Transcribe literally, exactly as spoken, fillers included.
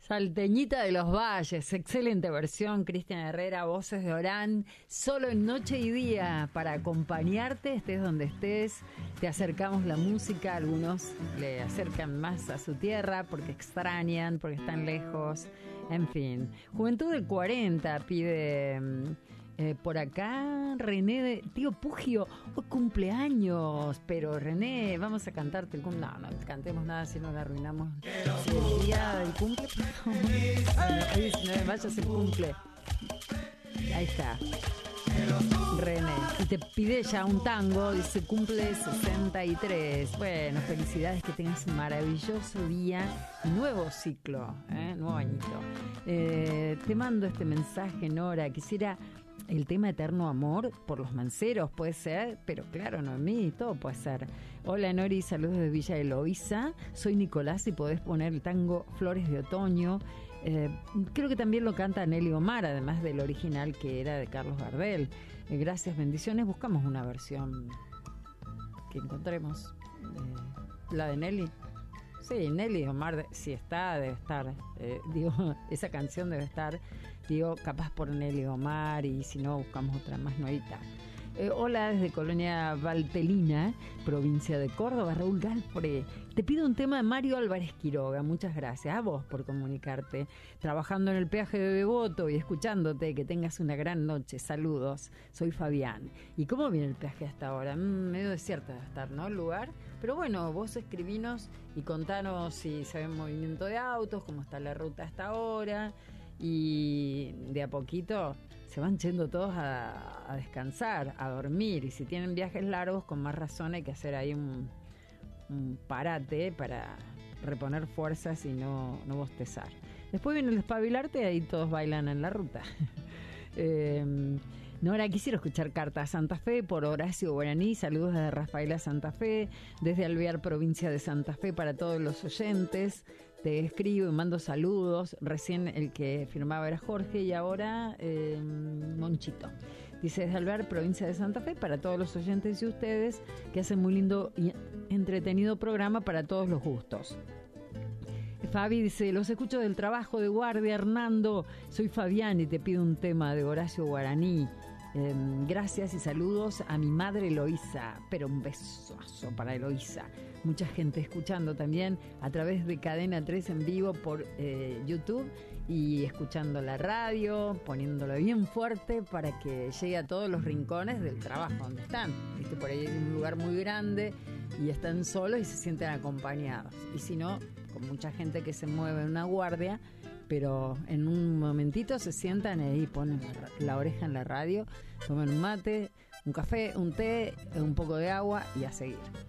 Salteñita de los Valles, excelente versión, Cristian Herrera, voces de Orán, solo en Noche y Día, para acompañarte, estés donde estés, te acercamos la música, algunos le acercan más a su tierra porque extrañan, porque están lejos, en fin. Juventud del cuarenta pide... Eh, por acá, René de Tío Pugio, hoy cumpleaños, pero René, vamos a cantarte el cumple. No, no cantemos nada si no le arruinamos el día del cumple. Bueno, hoy diecinueve de mayo es el cumple. Ahí está. René. Y te pide ya un tango, dice cumple sesenta y tres. Bueno, felicidades, que tengas un maravilloso día, nuevo ciclo, ¿eh? Nuevo añito. Eh, te mando este mensaje, Nora. Quisiera el tema Eterno Amor por los Manceros, puede ser, pero claro, no a mí, todo puede ser. Hola Nori, saludos de Villa Eloísa, soy Nicolás y podés poner el tango Flores de Otoño. Eh, creo que también lo canta Nelly Omar, además del original que era de Carlos Gardel. Eh, gracias, bendiciones, buscamos una versión que encontremos. Eh, la de Nelly. Sí, Nelly Omar, si está, debe estar. Eh, digo, esa canción debe estar. Digo, capaz por Nelly Omar, y si no, buscamos otra más nuevita. Eh, hola, desde Colonia Valtelina, provincia de Córdoba, Raúl Galfre. Te pido un tema de Mario Álvarez Quiroga. Muchas gracias a vos por comunicarte. Trabajando en el peaje de Devoto y escuchándote. Que tengas una gran noche. Saludos. Soy Fabián. ¿Y cómo viene el peaje hasta ahora? Mm, medio desierto debe estar, ¿no? El lugar. Pero bueno, vos escribinos y contanos si se ve movimiento de autos, cómo está la ruta hasta ahora. Y de a poquito se van yendo todos a, a descansar, a dormir. Y si tienen viajes largos, con más razón hay que hacer ahí un, un parate para reponer fuerzas y no, no bostezar. Después viene el despabilarte y ahí todos bailan en la ruta. eh, Nora, quisiera escuchar Carta a Santa Fe por Horacio Guaraní. Saludos desde Rafaela, Santa Fe, desde Alvear, provincia de Santa Fe, para todos los oyentes. Te escribo y mando saludos. Recién el que firmaba era Jorge y ahora eh, Monchito. Dice, desde Alvear, provincia de Santa Fe, para todos los oyentes y ustedes, que hacen muy lindo y entretenido programa para todos los gustos. Fabi dice, los escucho del trabajo de guardia, Hernando. Soy Fabián y te pido un tema de Horacio Guaraní. Eh, gracias y saludos a mi madre Eloísa, pero un besazo para Eloísa. Mucha gente escuchando también a través de Cadena tres en vivo por eh, YouTube y escuchando la radio, poniéndolo bien fuerte para que llegue a todos los rincones del trabajo donde están. ¿Viste? Por ahí es un lugar muy grande y están solos y se sienten acompañados. Y si no, con mucha gente que se mueve en una guardia, pero en un momentito se sientan y ahí ponen la, la oreja en la radio, toman un mate, un café, un té, un poco de agua y a seguir.